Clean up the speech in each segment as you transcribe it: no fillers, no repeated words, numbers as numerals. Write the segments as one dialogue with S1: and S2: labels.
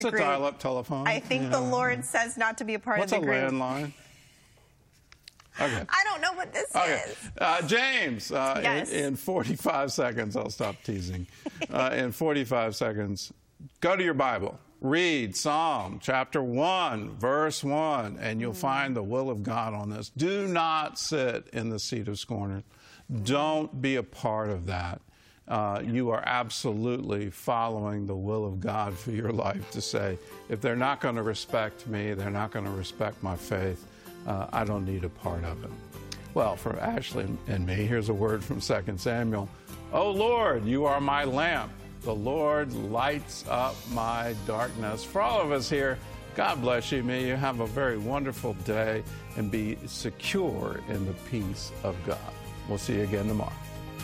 S1: It's a dial-up telephone.
S2: I think the Lord says not to be a part of the group.
S1: What's a landline? Okay.
S2: I don't know what this is.
S1: James,
S2: yes.
S1: in 45 seconds, I'll stop teasing. In 45 seconds, go to your Bible. Read Psalm chapter 1, verse 1, and you'll find the will of God on this. Do not sit in the seat of scorners. Don't be a part of that. You are absolutely following the will of God for your life to say, if they're not going to respect me, they're not going to respect my faith, I don't need a part of it. Well, for Ashley and me, here's a word from 2 Samuel. Oh, Lord, you are my lamp. The Lord lights up my darkness. For all of us here, God bless you. May you have a very wonderful day and be secure in the peace of God. We'll see you again tomorrow.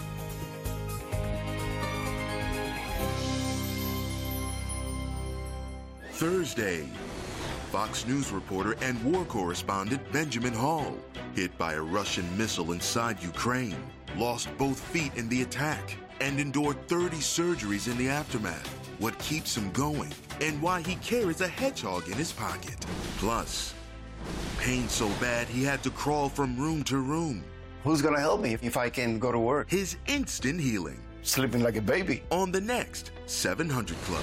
S3: Thursday, Fox News reporter and war correspondent Benjamin Hall, hit by a Russian missile inside Ukraine, lost both feet in the attack, and endured 30 surgeries in the aftermath. What keeps him going, and why he carries a hedgehog in his pocket. Plus, pain so bad he had to crawl from room to room.
S4: Who's gonna help me if I can go to work?
S3: His instant healing.
S4: Sleeping like a baby.
S3: On the next 700 Club.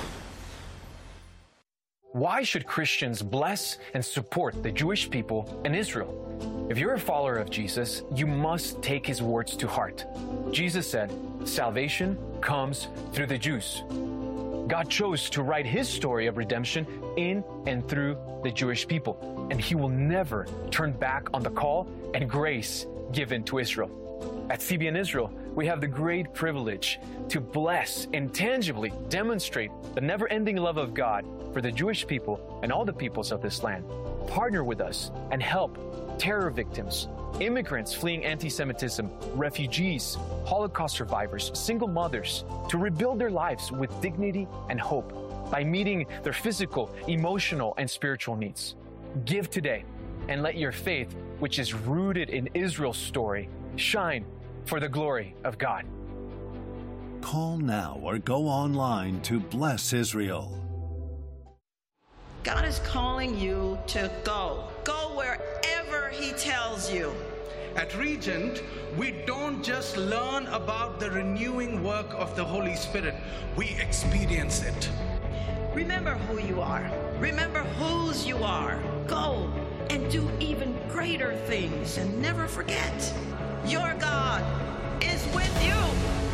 S5: Why should Christians bless and support the Jewish people and Israel? If you're a follower of Jesus, you must take his words to heart. Jesus said, salvation comes through the Jews. God chose to write his story of redemption in and through the Jewish people, and he will never turn back on the call and grace given to Israel. At CBN Israel, we have the great privilege to bless and tangibly demonstrate the never-ending love of God for the Jewish people and all the peoples of this land. Partner with us and help terror victims, immigrants fleeing anti-Semitism, refugees, Holocaust survivors, single mothers, to rebuild their lives with dignity and hope by meeting their physical, emotional, and spiritual needs. Give today and let your faith, which is rooted in Israel's story, shine for the glory of God.
S6: Call now or go online to bless Israel.
S7: God is calling you to go. Go wherever he tells you.
S8: At Regent, we don't just learn about the renewing work of the Holy Spirit, we experience it.
S7: Remember who you are. Remember whose you are. Go and do even greater things, and never forget, your God is with you.